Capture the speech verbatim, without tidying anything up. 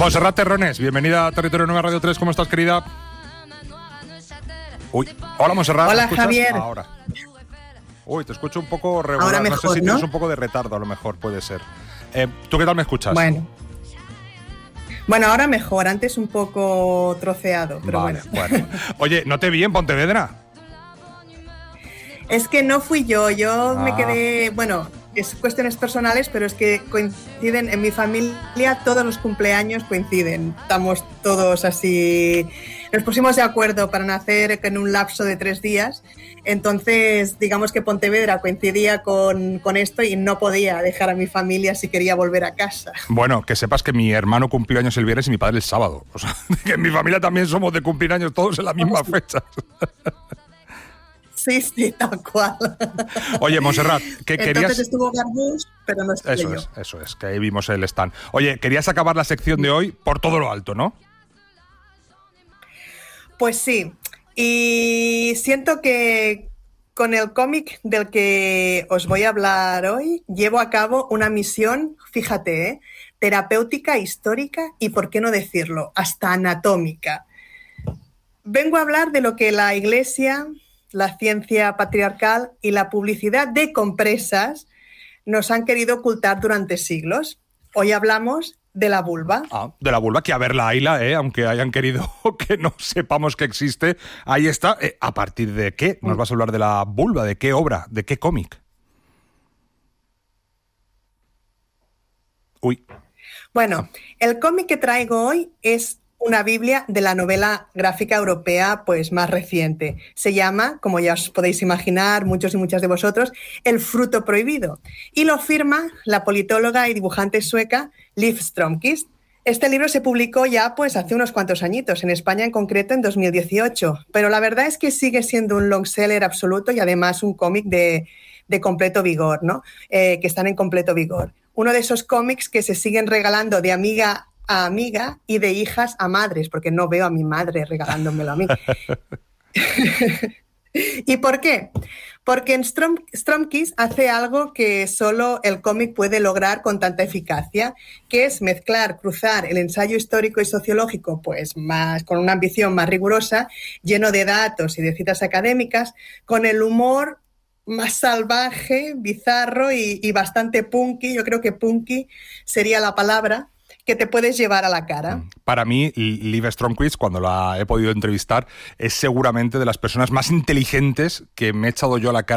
Montserrat Terrones, bienvenida a Territorio Nueva Radio tres. ¿Cómo estás, querida? Uy, hola, Montserrat. Hola, Javier. Ahora. Uy, te escucho un poco regular. Ahora mejor, no sé si ¿no? tienes un poco de retardo, a lo mejor puede ser. Eh, ¿Tú qué tal me escuchas? Bueno. Bueno, ahora mejor. Antes un poco troceado, pero vale, bueno. bueno. Oye, ¿no te vi en Pontevedra? Es que no fui yo. Yo Ah. me quedé... Bueno, es cuestiones personales, pero es que coinciden en mi familia, todos los cumpleaños coinciden. Estamos todos así... Nos pusimos de acuerdo para nacer en un lapso de tres días. Entonces, digamos que Pontevedra coincidía con, con esto y no podía dejar a mi familia si quería volver a casa. Bueno, que sepas que mi hermano cumplió años el viernes y mi padre el sábado. O sea, que en mi familia también somos de cumplir años todos en la misma fecha. Sí, sí, tal cual. Oye, Montserrat, ¿qué querías? Entonces estuvo Garbús, pero no estuve Eso yo. es, eso es, que ahí vimos el stand. Oye, querías acabar la sección de hoy por todo lo alto, ¿no? Pues sí, y siento que con el cómic del que os voy a hablar hoy llevo a cabo una misión, fíjate, ¿eh? terapéutica, histórica y, por qué no decirlo, hasta anatómica. Vengo a hablar de lo que la Iglesia, la ciencia patriarcal y la publicidad de compresas nos han querido ocultar durante siglos. Hoy hablamos de la vulva. Ah, de la vulva, que a verla, Ayla, ¿eh? Aunque hayan querido que no sepamos que existe, ahí está. Eh, ¿A partir de qué nos vas a hablar de la vulva? ¿De qué obra? ¿De qué cómic? Uy. Bueno, el cómic que traigo hoy es una biblia de la novela gráfica europea pues más reciente. Se llama, como ya os podéis imaginar, muchos y muchas de vosotros, El fruto prohibido. Y lo firma la politóloga y dibujante sueca Liv Strömquist. Este libro se publicó ya pues hace unos cuantos añitos, en España en concreto en dos mil dieciocho. Pero la verdad es que sigue siendo un long seller absoluto y además un cómic de, de completo vigor, ¿no? Eh, que están en completo vigor. Uno de esos cómics que se siguen regalando de amiga a amiga y de hijas a madres, porque no veo a mi madre regalándomelo a mí. ¿Y por qué? Porque en Strom, Stromkist hace algo que solo el cómic puede lograr con tanta eficacia, que es mezclar, cruzar el ensayo histórico y sociológico pues más, con una ambición más rigurosa, lleno de datos y de citas académicas, con el humor más salvaje, bizarro y, y bastante punky. Yo creo que punky sería la palabra que te puedes llevar a la cara. Para mí, Liv Strömquist, cuando la he podido entrevistar, es seguramente de las personas más inteligentes que me he echado yo a la cara